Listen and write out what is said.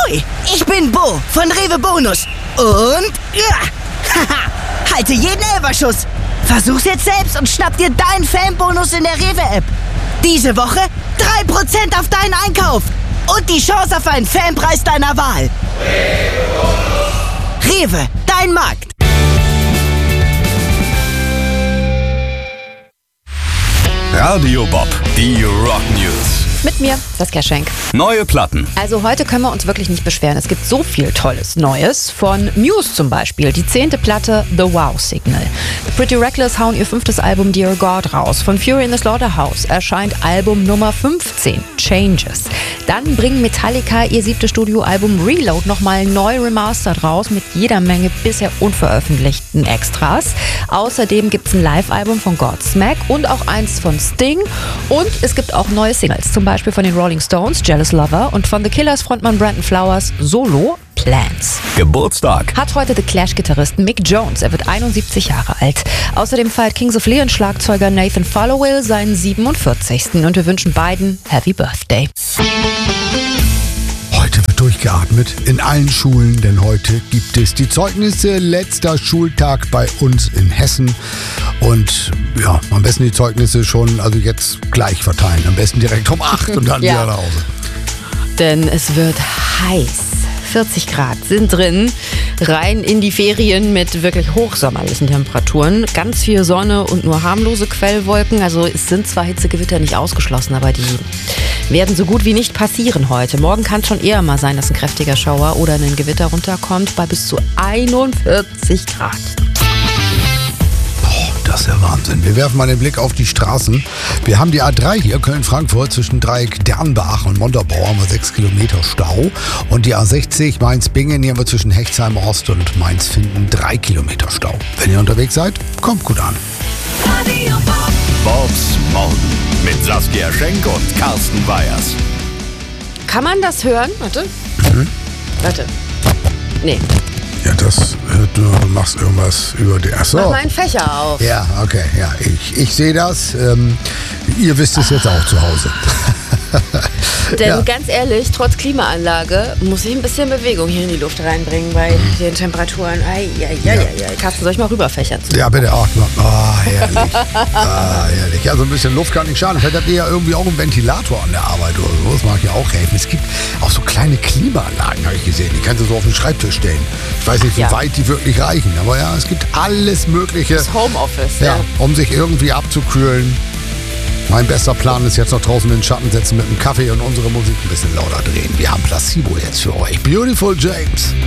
Hui, ich bin Bo von Rewe Bonus. Und haha, halte jeden Elferschuss. Versuch's jetzt selbst und schnapp dir deinen Fanbonus in der Rewe-App. Diese Woche 3% auf deinen Einkauf. Und die Chance auf einen Fanpreis deiner Wahl. Rewe, dein Markt. Radio Bob, die Rock News. Mit mir, Saskia Schenk. Neue Platten. Also heute können wir uns wirklich nicht beschweren. Es gibt so viel Tolles Neues. Von Muse zum Beispiel, die 10. Platte The Wow Signal. The Pretty Reckless hauen ihr 5. Album Dear God raus. Von Fury in the Slaughterhouse erscheint Album Nummer 15, Changes. Dann bringen Metallica ihr 7. Studioalbum Reload nochmal neu remastert raus mit jeder Menge bisher unveröffentlichten Extras. Außerdem gibt es ein Live-Album von Godsmack und auch eins von Sting. Und es gibt auch neue Singles, zum Beispiel von den Rolling Stones, Jealous Lover, und von The Killers Frontmann Brandon Flowers, Solo, Plans. Geburtstag. Hat heute The Clash-Gitarrist Mick Jones. Er wird 71 Jahre alt. Außerdem feiert Kings of Leon Schlagzeuger Nathan Followill seinen 47. Und wir wünschen beiden Happy Birthday. Heute wird durchgeatmet in allen Schulen, denn heute gibt es die Zeugnisse. Letzter Schultag bei uns in Hessen. Und ja, am besten die Zeugnisse schon, also jetzt gleich verteilen. Am besten direkt um 8 und dann wieder nach Hause. Denn es wird heiß. 40 Grad sind drin. Rein in die Ferien mit wirklich hochsommerlichen Temperaturen. Ganz viel Sonne und nur harmlose Quellwolken. Also es sind zwar Hitzegewitter nicht ausgeschlossen, aber die werden so gut wie nicht passieren heute. Morgen kann es schon eher mal sein, dass ein kräftiger Schauer oder ein Gewitter runterkommt bei bis zu 41 Grad. Das ist ja Wahnsinn. Wir werfen mal den Blick auf die Straßen. Wir haben die A3 hier, Köln-Frankfurt, zwischen Dreieck Dernbach und Montabaur haben wir 6 Kilometer Stau. Und die A60 Mainz-Bingen, hier haben wir zwischen Hechtsheim Ost und Mainz-Finden 3 Kilometer Stau. Wenn ihr unterwegs seid, kommt gut an. Bobs Morgen mit Saskia Schenk und Carsten Weyers. Kann man das hören? Warte. Warte. Nee. Ja, du machst irgendwas über die... Achso. Mach mal einen Fächer auf. Ja, okay, ja, ich sehe das. Ihr wisst es jetzt auch zu Hause. Denn ganz ehrlich, trotz Klimaanlage muss ich ein bisschen Bewegung hier in die Luft reinbringen bei den Temperaturen. Carsten, soll ich mal rüberfächern? Ja, bitte. Ach, herrlich. Herrlich. Ja, so ein bisschen Luft kann nicht schaden. Vielleicht habt ihr ja irgendwie auch einen Ventilator an der Arbeit oder so. Das mag ja auch helfen. Es gibt auch so kleine Klimaanlagen, habe ich gesehen. Die kannst du so auf den Schreibtisch stellen. Ich weiß nicht, wie weit die wirklich reichen. Aber ja, es gibt alles Mögliche. Das Homeoffice. Ja, um sich irgendwie abzukühlen. Mein bester Plan ist jetzt noch draußen in den Schatten setzen mit einem Kaffee und unsere Musik ein bisschen lauter drehen. Wir haben Placebo jetzt für euch. Beautiful James.